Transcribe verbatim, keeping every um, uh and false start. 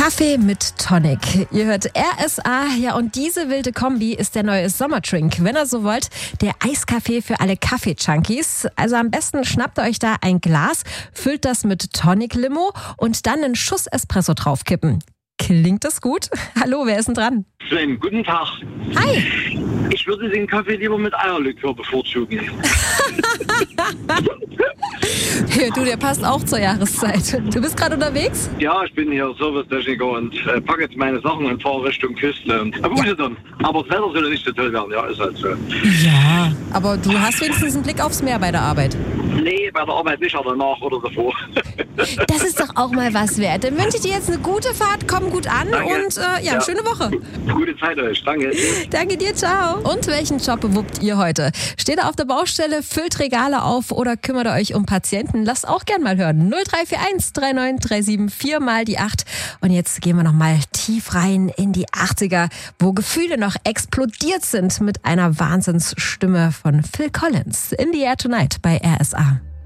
Kaffee mit Tonic. Ihr hört R S A, ja, und diese wilde Kombi ist der neue Sommerdrink. Wenn ihr so wollt, der Eiskaffee für alle Kaffee-Junkies. Also am besten schnappt ihr euch da ein Glas, füllt das mit Tonic-Limo und dann einen Schuss Espresso draufkippen. Klingt das gut? Hallo, wer ist denn dran? Sven, guten Tag. Hi. Ich würde den Kaffee lieber mit Eierlikör bevorzugen. Ja, du, der passt auch zur Jahreszeit. Du bist gerade unterwegs? Ja, ich bin hier Servicetechniker und äh, packe jetzt meine Sachen und fahre Richtung Küste. Und, aber gut, ja. dann. Aber das Wetter soll ja nicht so toll werden, ja, ist halt so. Ja, aber du hast wenigstens einen Blick aufs Meer bei der Arbeit. Nee, bei der Arbeit nicht, aber danach oder davor. Das ist doch auch mal was wert. Dann wünsche ich dir jetzt eine gute Fahrt, komm gut an. Danke. Und äh, ja, ja, schöne Woche. Gute Zeit euch, danke. Danke dir, ciao. Und welchen Job bewuppt ihr heute? Steht ihr auf der Baustelle, füllt Regale auf oder kümmert ihr euch um Patienten? Lasst auch gern mal hören. null drei vier eins drei neun drei sieben vier mal die acht. Und jetzt gehen wir noch mal tief rein in die achtziger, wo Gefühle noch explodiert sind mit einer Wahnsinnsstimme von Phil Collins. In the Air Tonight bei R S A.